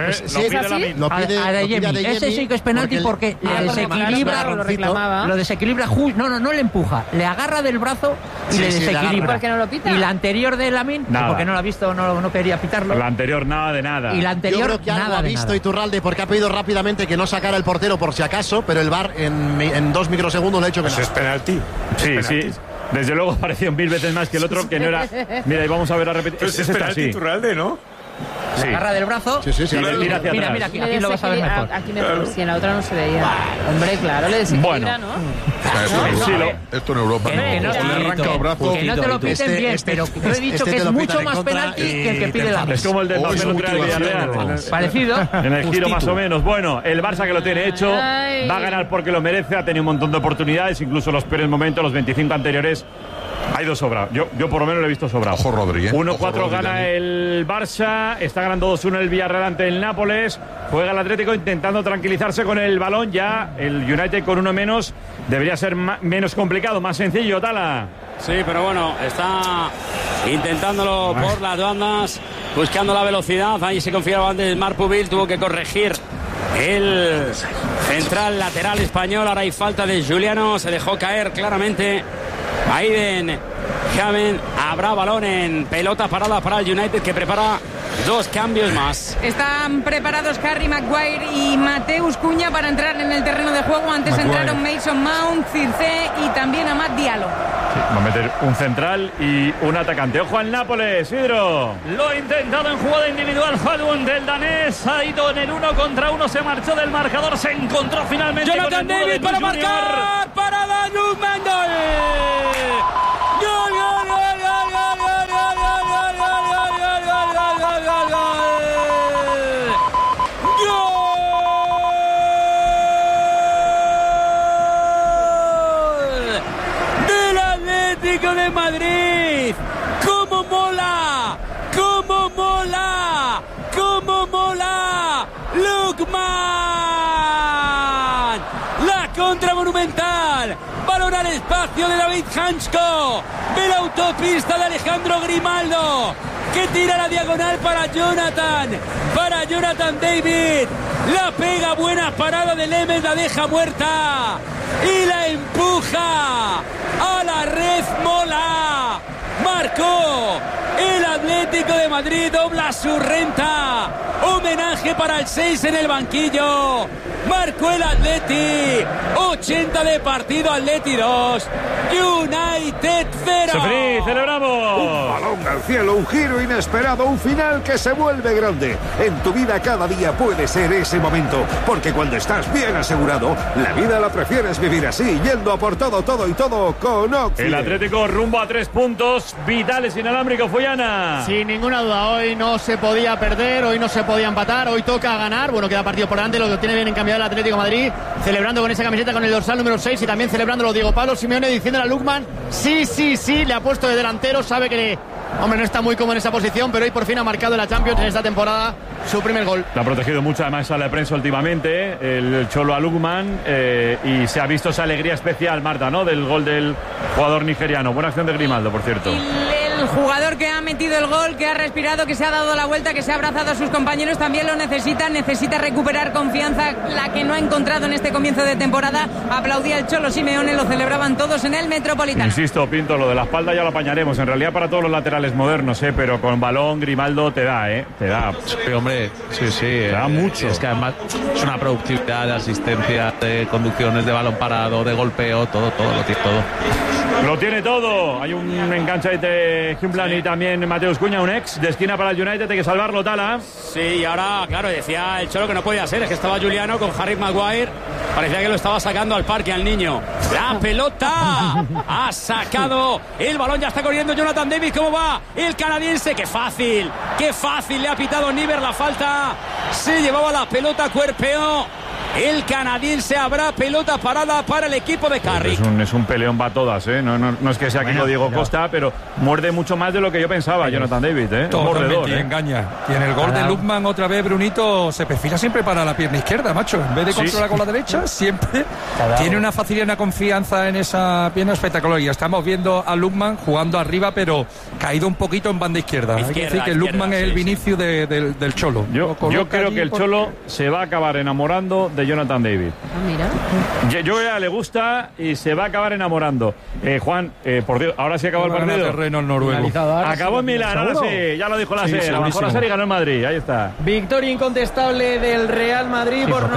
lo pide Adeyemi. Ese sí que es penalti porque le desequilibra, lo desequilibra, no le empuja, le agarra del brazo y le desequilibra. ¿Por qué no lo pita? Y la anterior de Lamine, porque no lo ha visto, no quería pitarlo. La anterior nada de nada. Y la anterior, yo creo que algo ha visto Iturralde porque ha pedido rápidamente que no sacara el portero por si acaso, pero el VAR en 2 microsegundos le ha hecho que no. Es penalti. Sí. Desde luego pareció 1000 veces más que el otro, que no era. Mira, y vamos a ver a repetir. Pues es penalti Iturralde, ¿no? Sí. Agarra del brazo. Sí. Mira, aquí lo vas a ver mejor. Aquí mejor, si en la otra no se veía. Hombre, claro, le desequilibra, ¿no? Esto en Europa que no le arranca el brazo. Que no te lo piten bien, pero yo he dicho que es mucho más penalti que el que pide la Es como el del papel contra el Villarreal. Parecido. En el giro más o menos. Bueno, el Barça que lo tiene hecho va a ganar porque lo merece. Ha tenido un montón de oportunidades, incluso los peores momentos, los 25 anteriores. Ha ido sobrado. Yo por lo menos lo he visto sobrado. Ojo Rodri, 1-4 gana el Barça. Está ganando 2-1 el Villarreal ante el Nápoles. Juega el Atlético intentando tranquilizarse con el balón. Ya el United con uno menos debería ser menos complicado, más sencillo, Tala. Sí, pero bueno, está intentándolo por las bandas, buscando la velocidad. Ahí se confiaba antes Marpuville, tuvo que corregir el central lateral español. Ahora hay falta de Juliano, se dejó caer claramente. Aiden Javen, habrá balón en pelota parada para el United, que prepara 2 cambios más. Están preparados Harry Maguire y Mateus Cunha para entrar en el terreno de juego. Antes entraron Mason Mount, Circe y también Amad Diallo. Va a meter un central y un atacante. Ojo al Nápoles, Isidro. Lo ha intentado en jugada individual Falun del danés. Ha ido en el 1 contra 1, se marchó del marcador, se encontró finalmente Jonathan David para marcar, para Danus Mendel. De Madrid, cómo mola, cómo mola, cómo mola, Lukman. contra Monumental. Balón al espacio de David Hansko. De la autopista de Alejandro Grimaldo, que tira la diagonal para Jonathan David. La pega, buena parada de Lemes, la deja muerta y la empuja a la red Mola. Marcó el Atlético de Madrid, dobla su renta. Homenaje para el 6 en el banquillo. Marcó el Atleti. 80 de partido, Atleti 2, United 0. Sofrí, celebramos. Un balón al cielo, un giro inesperado, un final que se vuelve grande. En tu vida cada día puede ser ese momento, porque cuando estás bien asegurado, la vida la prefieres vivir así, yendo a por todo y todo con Occident. El Atlético rumbo a 3 puntos vitales, inalámbrico, Follana. Sin ninguna duda, hoy no se podía perder, hoy no se podía empatar, hoy toca ganar. Bueno, queda partido por delante, lo que tiene bien encaminado el Atlético de Madrid, celebrando con esa camiseta con el dorsal número 6 y también celebrándolo Diego Pablo Simeone, diciéndole a Lookman, sí, le ha puesto de delantero, sabe que no está muy cómodo en esa posición, pero hoy por fin ha marcado en la Champions en esta temporada su primer gol. Lo ha protegido mucho además a la prensa últimamente, el Cholo a Lookman, y se ha visto esa alegría especial, Marta, ¿no?, del gol del jugador nigeriano. Buena acción de Grimaldo, por cierto. El jugador que ha metido el gol, que ha respirado, que se ha dado la vuelta, que se ha abrazado a sus compañeros, también lo necesita recuperar confianza, la que no ha encontrado en este comienzo de temporada. Aplaudía el Cholo Simeone, lo celebraban todos en el Metropolitano. Insisto, Pinto, lo de la espalda ya lo apañaremos, en realidad para todos los laterales modernos, pero con balón Grimaldo te da. Sí, hombre, sí. Te da mucho. Es que además es una productividad de asistencia, de conducciones, de balón parado, de golpeo, todo, lo tiene todo. Lo tiene todo. Hay un enganche de Gimplan y también Mateus Cunha, un ex de esquina para el United, hay que salvarlo, Tala. Sí, y ahora, claro, decía el Cholo que no podía ser, es que estaba Juliano con Harry Maguire, parecía que lo estaba sacando al parque al niño. La pelota ha sacado el balón, ya está corriendo Jonathan David. ¿Cómo va el canadiense? Qué fácil le ha pitado Niver la falta, se llevaba la pelota, cuerpeó el canadiense. Habrá pelota parada para el equipo de Carrick. Es un peleón, va a todas, no es que sea aquí Diego Costa, pero muerde mucho más de lo que yo pensaba, Jonathan David, Totalmente, engaña. Y en el gol de Lookman otra vez Brunito se perfila siempre para la pierna izquierda, macho, en vez de controlar con la derecha, siempre tiene una facilidad y una confianza en esa pierna espectacular. Y estamos viendo a Lookman jugando arriba, pero caído un poquito en banda izquierda. Hay que decir que Lookman es el Vinicius del Cholo. Yo creo que el Cholo se va a acabar enamorando de Jonathan David. Mira. Yo ya le gusta y se va a acabar enamorando. Juan, por Dios, ahora sí acabó el partido. Terreno el noruego. Acabó en Milán, ahora sí, ya lo dijo la SER. Bajó la SER y ganó en Madrid, ahí está. Victoria incontestable del Real Madrid por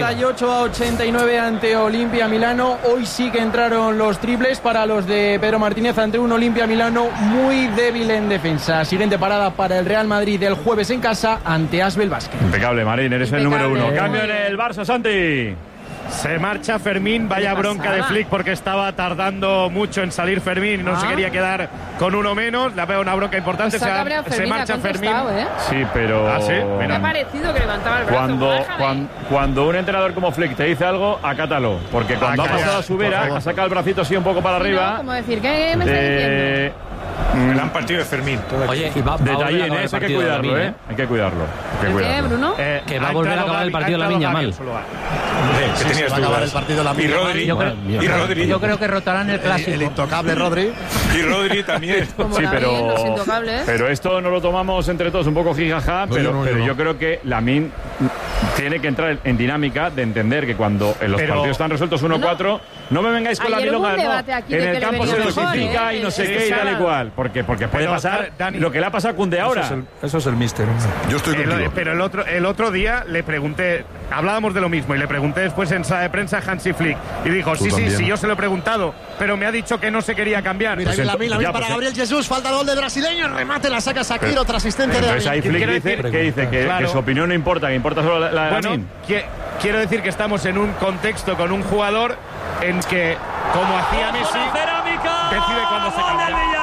98-89 ante Olimpia Milano. Hoy sí que entraron los triples para los de Pedro Martínez ante un Olimpia Milano muy débil en defensa. Siguiente parada para el Real Madrid del jueves en casa ante Asbel Basket. Impecable, Marín, eres el número 1. Cambio en el Barça, Santi. Se marcha Fermín, vaya bronca de Flick porque estaba tardando mucho en salir Fermín y no se quería quedar con uno menos. Le ha pegado una bronca importante. Se marcha Fermín. Sí, pero... Me ha parecido que levantaba el brazo. Cuando un entrenador como Flick te dice algo, acátalo. Porque cuando ha pasado a su vera, ha sacado el bracito así un poco para arriba. Como decir, ¿qué me está diciendo? El gran partido de Fermín. Oye, y va detalle, a hay que cuidarlo, Hay que cuidarlo. ¿Qué, Bruno? Que va a volver a acabar el partido Lamine Yamal. Que tenías dudas. El partido Lamine Yamal. Y Rodri. Yo creo que rotarán el clásico. El intocable Rodri. Y Rodri también. Sí, pero esto no lo tomamos entre todos un poco jijaja, pero yo creo que Lamine tiene que entrar en dinámica de entender que cuando los partidos están resueltos 1-4, no me vengáis con la milonga, en el campo se dosifica y no sé qué y tal y cual, porque puede pasar lo que le ha pasado a Koundé ahora. Eso es el míster. Yo estoy contigo. Pero el otro día le pregunté, hablábamos de lo mismo y le pregunté después en sala de prensa a Hansi Flick y dijo, sí, yo se lo he preguntado, pero me ha dicho que no se quería cambiar. Mira, Lamine para Gabriel Jesús, falta el gol del brasileño, remate, la saca Shakir, otra asistente de Entonces ahí Flick dice que su opinión no importa, que importa solo la de Lamine. Quiero decir que estamos en un contexto con un jugador en que, como hacía Messi, decide cuándo se cambia.